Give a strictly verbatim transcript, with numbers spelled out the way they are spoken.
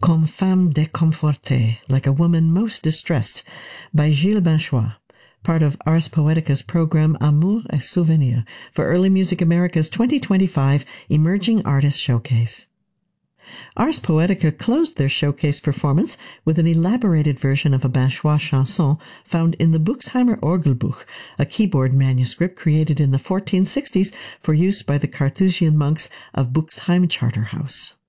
Comme femme déconfortée, like a woman most distressed, by Gilles Banchois, part of Ars Poetica's program Amour et Souvenir for Early Music America's twenty twenty-five Emerging Artist Showcase. Ars Poetica closed their showcase performance with an elaborated version of a Banchois chanson found in the Buxheimer Orgelbuch, a keyboard manuscript created in the fourteen sixties for use by the Carthusian monks of Buxheim Charterhouse.